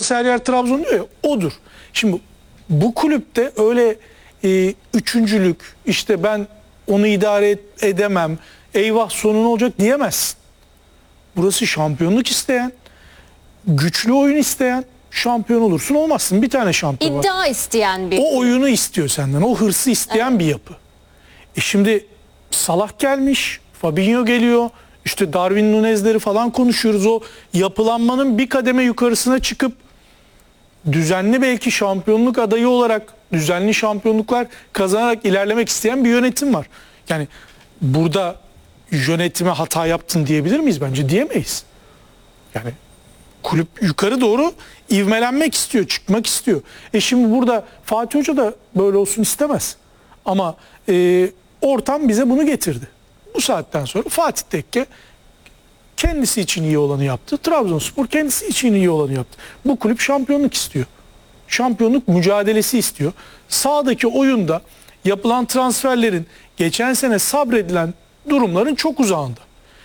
burası her yer Trabzon diyor ya, odur. Şimdi bu kulüpte öyle üçüncülük, işte ben onu idare edemem, eyvah sonu ne olacak diyemezsin. Burası şampiyonluk isteyen, güçlü oyun isteyen, şampiyon olursun olmazsın. Bir tane şampiyon var. İddia isteyen bir. O oyunu istiyor senden, o hırsı isteyen bir yapı. Şimdi Salah gelmiş, Fabinho geliyor, işte Darwin Nunez'leri falan konuşuyoruz. O yapılanmanın bir kademe yukarısına çıkıp düzenli belki şampiyonluk adayı olarak düzenli şampiyonluklar kazanarak ilerlemek isteyen bir yönetim var. Yani burada yönetime hata yaptın diyebilir miyiz? Bence diyemeyiz. Yani kulüp yukarı doğru ivmelenmek istiyor, çıkmak istiyor. Şimdi burada Fatih Hoca da böyle olsun istemez. Ama ortam bize bunu getirdi. Bu saatten sonra Fatih Tekke kendisi için iyi olanı yaptı. Trabzonspor kendisi için iyi olanı yaptı. Bu kulüp şampiyonluk istiyor. Şampiyonluk mücadelesi istiyor. Sahadaki oyunda yapılan transferlerin geçen sene sabredilen durumların çok uzağında.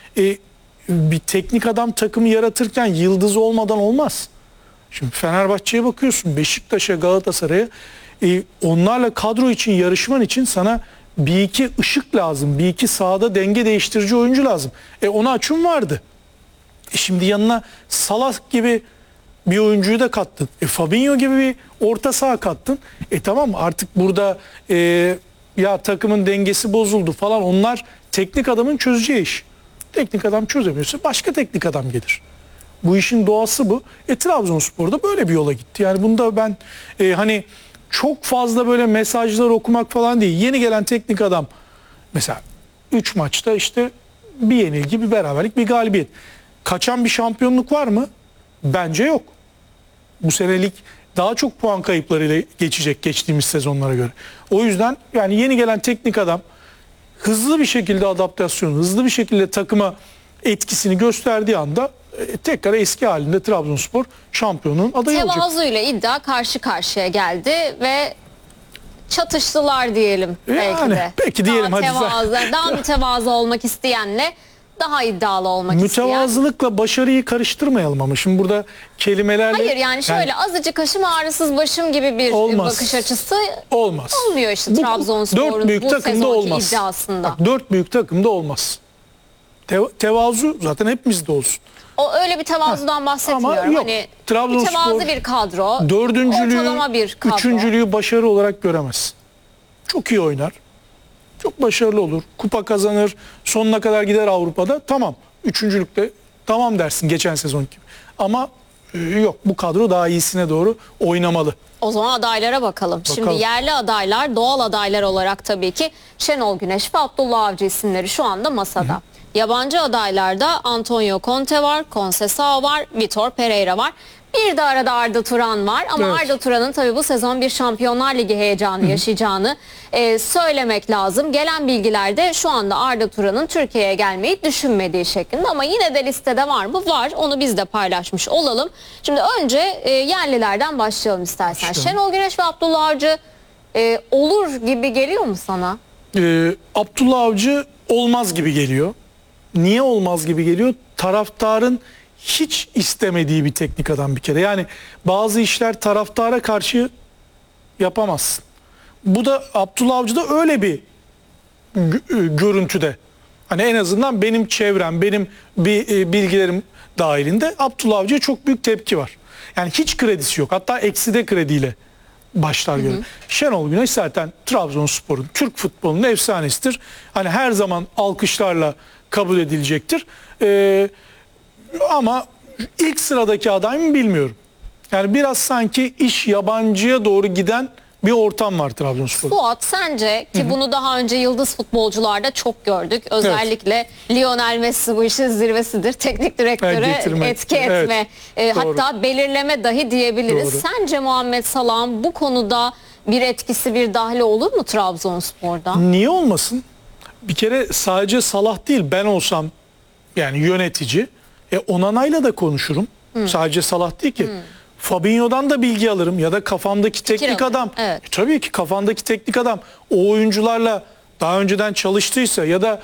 Bir teknik adam takımı yaratırken yıldız olmadan olmaz. Şimdi Fenerbahçe'ye bakıyorsun, Beşiktaş'a, Galatasaray'a, onlarla kadro için, yarışman için sana bir iki ışık lazım. Bir iki sahada denge değiştirici oyuncu lazım. Ona Açun vardı. Şimdi yanına Salah gibi bir oyuncuyu da kattın. Fabinho gibi bir orta saha kattın. Tamam artık burada ya takımın dengesi bozuldu falan, onlar teknik adamın çözeceği iş. Teknik adam çözemiyorsa başka teknik adam gelir. Bu işin doğası bu. Trabzonspor'da böyle bir yola gitti. Yani bunda ben hani çok fazla böyle mesajlar okumak falan değil. Yeni gelen teknik adam mesela 3 maçta işte bir yenilgi, bir beraberlik, bir galibiyet. Kaçan bir şampiyonluk var mı? Bence yok. Bu senelik daha çok puan kayıplarıyla geçecek geçtiğimiz sezonlara göre. O yüzden yani yeni gelen teknik adam hızlı bir şekilde adaptasyon, hızlı bir şekilde takıma etkisini gösterdiği anda tekrar eski halinde Trabzonspor şampiyonun adayı olacak. Tevazuyla iddia karşı karşıya geldi ve çatıştılar diyelim belki Yani, de. peki diyelim hadi. Daha mütevazı olmak isteyenle daha iddialı olmak isteyen. Mütevazılıkla başarıyı karıştırmayalım ama şimdi burada kelimelerle... Hayır yani şöyle azıcık kaşım ağrısız başım gibi bir bakış açısı olmaz. Olmuyor işte Trabzonspor'un bu sezonki olmaz. iddiasında. Bak, 4 büyük takımda olmaz. Tevazu zaten hepimizde olsun. O öyle bir tevazudan bahsetmiyorum. Ama yok. Hani Trabzonspor mütevazı bir kadro, ortalama bir kadro. üçüncülüğü başarı olarak göremez. Çok iyi oynar. Çok başarılı olur. Kupa kazanır. Sonuna kadar gider Avrupa'da. Tamam. Üçüncülükte tamam dersin geçen sezon gibi. Ama yok, bu kadro daha iyisine doğru oynamalı. O zaman adaylara bakalım. Şimdi yerli adaylar, doğal adaylar olarak tabii ki Şenol Güneş ve Abdullah Avcı isimleri şu anda masada. Hı. Yabancı adaylarda Antonio Conte var, Conceição var, Vitor Pereira var. Bir de arada Arda Turan var ama evet, Arda Turan'ın tabii bu sezon bir Şampiyonlar Ligi heyecanı yaşayacağını söylemek lazım. Gelen bilgilerde şu anda Arda Turan'ın Türkiye'ye gelmeyi düşünmediği şeklinde, ama yine de listede var mı? Var. Onu biz de paylaşmış olalım. Şimdi önce yerlilerden başlayalım istersen. Şenol Güneş ve Abdullah Avcı olur gibi geliyor mu sana? Abdullah Avcı olmaz gibi geliyor. Niye olmaz gibi geliyor? Taraftarın hiç istemediği bir teknik adam bir kere. Yani bazı işler taraftara karşı yapamazsın. Bu da Abdullah Avcı'da öyle bir görüntüde. Hani en azından benim çevrem, benim bilgilerim dahilinde Abdullah Avcı'ya çok büyük tepki var. Yani hiç kredisi yok. Hatta ekside krediyle başlar göre. Şenol Güneş zaten Trabzonspor'un, Türk futbolunun efsanesidir. Hani her zaman alkışlarla kabul edilecektir. Ama ilk sıradaki aday mı bilmiyorum. Yani biraz sanki iş yabancıya doğru giden bir ortam var Trabzonspor'da. Fuat, sence ki bunu daha önce yıldız futbolcularda çok gördük. Özellikle Lionel Messi bu işin zirvesidir. Teknik direktöre etki etme, hatta belirleme dahi diyebiliriz. Doğru. Sence Muhammed Salah'ın bu konuda bir etkisi, bir dahli olur mu Trabzonspor'da? Niye olmasın? Bir kere sadece Salah değil, ben olsam yani yönetici, Onana'yla da konuşurum. Sadece Salah değil ki. Fabinho'dan da bilgi alırım ya da kafamdaki teknik adam. Evet. Tabii ki kafandaki teknik adam o oyuncularla daha önceden çalıştıysa ya da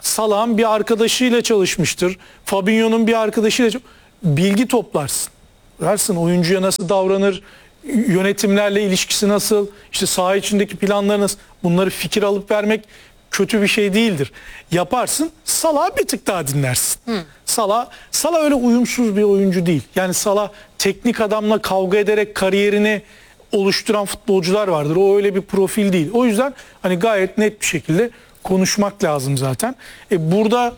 Salah'ın bir arkadaşıyla çalışmıştır. Fabinho'nun bir arkadaşıyla bilgi toplarsın. Versin oyuncuya nasıl davranır, yönetimlerle ilişkisi nasıl, işte saha içindeki planları nasıl, bunları fikir alıp vermek kötü bir şey değildir. Yaparsın, Salah'ı bir tık daha dinlersin. Salah öyle uyumsuz bir oyuncu değil. Yani Salah teknik adamla kavga ederek kariyerini oluşturan futbolcular vardır. O öyle bir profil değil. O yüzden hani gayet net bir şekilde konuşmak lazım zaten. Burada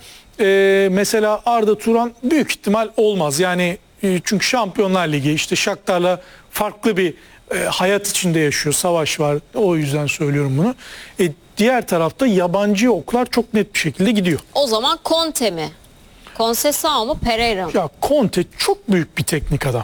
mesela Arda Turan büyük ihtimal olmaz. Yani çünkü Şampiyonlar Ligi işte Shakhtar'la farklı bir hayat içinde yaşıyor. Savaş var. O yüzden söylüyorum bunu. Diğer tarafta yabancı oklar çok net bir şekilde gidiyor. O zaman Conte mi? Conceição mu, Pereira mı? Ya Conte çok büyük bir teknik adam.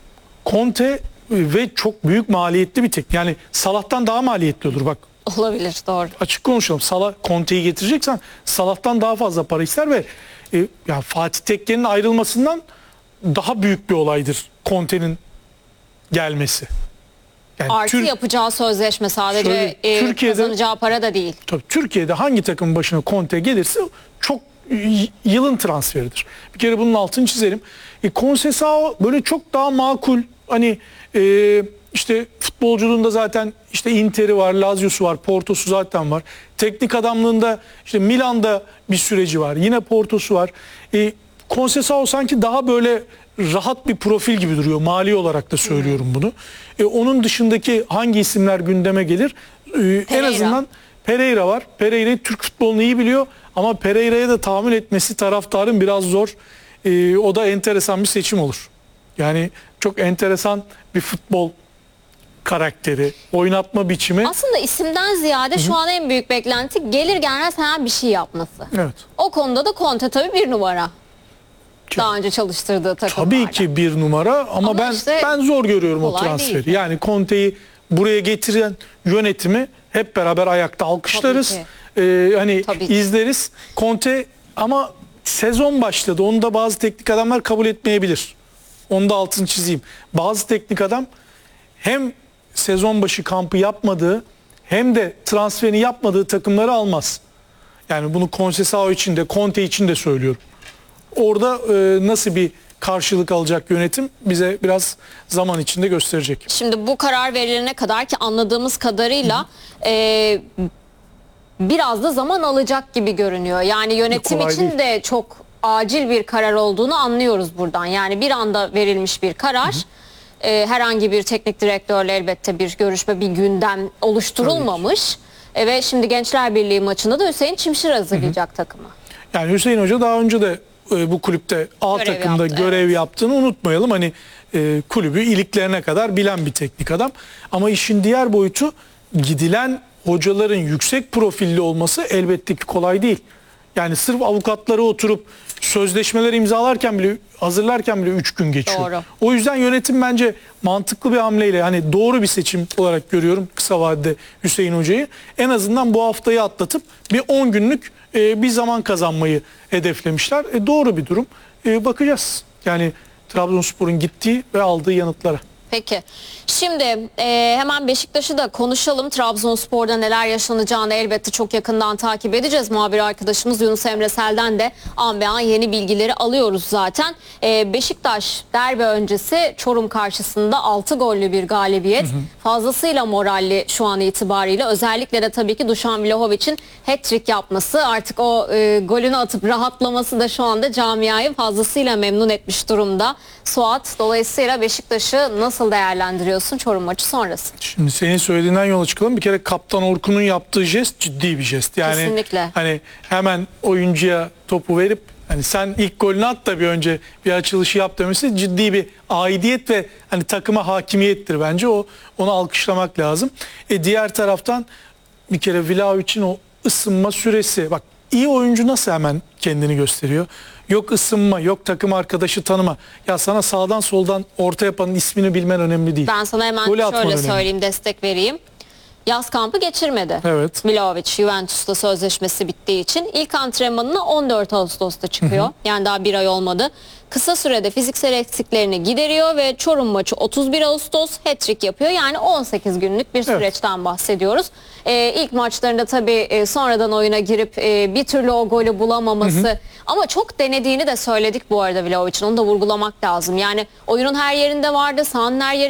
Conte ve çok büyük maliyetli bir teknik. Yani Salah'tan daha maliyetli olur bak. Olabilir, doğru. Açık konuşalım. Salah, Conte'yi getireceksen Salah'tan daha fazla para ister ve ya Fatih Tekke'nin ayrılmasından daha büyük bir olaydır Conte'nin gelmesi. Yani Artı yapacağı sözleşme sadece kazanacağı para da değil. Tabii Türkiye'de hangi takımın başına Conte gelirse çok yılın transferidir. Bir kere bunun altını çizelim. Conceição böyle çok daha makul, hani işte futbolculuğunda zaten işte Inter'i var, Lazio'su var, Porto'su zaten var. Teknik adamlığında işte Milan'da bir süreci var. Yine Porto'su var. Conceição sanki daha böyle rahat bir profil gibi duruyor. Mali olarak da söylüyorum bunu. Onun dışındaki hangi isimler gündeme gelir? En azından Pereira var. Pereira Türk futbolunu iyi biliyor ama Pereira'ya da tahammül etmesi taraftarın biraz zor. O da enteresan bir seçim olur. Yani çok enteresan bir futbol karakteri, oynatma biçimi. Aslında isimden ziyade şu an en büyük beklenti gelir gelmez hemen bir şey yapması. Evet. O konuda da Conte tabii bir numara. Daha önce çalıştırdığı takımlarda. Tabii ki bir numara ama ben işte zor görüyorum o transferi. değil. Yani Conte'yi buraya getiren yönetimi hep beraber ayakta alkışlarız. Hani izleriz. Conte ama sezon başladı. Onu da bazı teknik adamlar kabul etmeyebilir. Onu da altını çizeyim. Bazı teknik adam hem sezon başı kampı yapmadığı hem de transferini yapmadığı takımları almaz. Yani bunu Conceição için de Conte için de söylüyorum. Orada nasıl bir karşılık alacak yönetim bize biraz zaman içinde gösterecek. Şimdi bu karar verilene kadar ki anladığımız kadarıyla biraz da zaman alacak gibi görünüyor. Yani yönetim Kolay için değil. de çok acil bir karar olduğunu anlıyoruz buradan. Yani bir anda verilmiş bir karar. Herhangi bir teknik direktörle elbette bir görüşme, bir gündem oluşturulmamış. Ve şimdi Gençler Birliği maçında da Hüseyin Çimşir hazırlayacak takımı. Yani Hüseyin Hoca daha önce de bu kulüpte A takımda görev yaptığını unutmayalım. Hani kulübü iliklerine kadar bilen bir teknik adam. Ama işin diğer boyutu, gidilen hocaların yüksek profilli olması elbette ki kolay değil. Yani sırf avukatları oturup sözleşmeler imzalarken bile, hazırlarken bile 3 gün geçiyor. Doğru. O yüzden yönetim bence mantıklı bir hamleyle, hani doğru bir seçim olarak görüyorum kısa vadede Hüseyin Hoca'yı. En azından bu haftayı atlatıp bir 10 günlük bir zaman kazanmayı hedeflemişler. Doğru bir durum. Bakacağız. Yani Trabzonspor'un gittiği ve aldığı yanıtlara. Peki. Şimdi hemen Beşiktaş'ı da konuşalım. Trabzonspor'da neler yaşanacağını elbette çok yakından takip edeceğiz. Muhabir arkadaşımız Yunus Emre Sel'den de an be an yeni bilgileri alıyoruz zaten. Beşiktaş derbi öncesi Çorum karşısında 6 gollü bir galibiyet. Fazlasıyla moralli şu an itibariyle. Özellikle de tabii ki Dušan Vlahovic'in hat-trick yapması, artık o golünü atıp rahatlaması da şu anda camiayı fazlasıyla memnun etmiş durumda. Suat, dolayısıyla Beşiktaş'ı nasıl değerlendiriyorsun Çorum maçı sonrası? Şimdi senin söylediğinden yola çıkalım. Bir kere Kaptan Orkun'un yaptığı jest ciddi bir jest. Yani kesinlikle. Hani hemen oyuncuya topu verip hani sen ilk golünü at da bir önce bir açılışı yap demesi ciddi bir aidiyet ve hani takıma hakimiyettir bence. Onu alkışlamak lazım. Diğer taraftan bir kere Vlahovic'in o ısınma süresi, bak iyi oyuncu nasıl hemen kendini gösteriyor. Yok ısınma, yok takım arkadaşı tanıma. Ya sana sağdan soldan orta yapanın ismini bilmen önemli değil. Ben sana hemen Golü atman şöyle önemli. söyleyeyim, destek vereyim. Yaz kampı geçirmedi. Evet. Vlahovic Juventus'ta sözleşmesi bittiği için ilk antrenmanına 14 Ağustos'ta çıkıyor. Yani daha bir ay olmadı. Kısa sürede fiziksel eksiklerini gideriyor ve Çorum maçı 31 Ağustos hat-trick yapıyor. Yani 18 günlük bir süreçten bahsediyoruz. İlk maçlarında tabii sonradan oyuna girip bir türlü o golü bulamaması ama çok denediğini de söyledik bu arada Vlahovic'in. Onu da vurgulamak lazım. Yani oyunun her yerinde vardı, sahanın her yerinde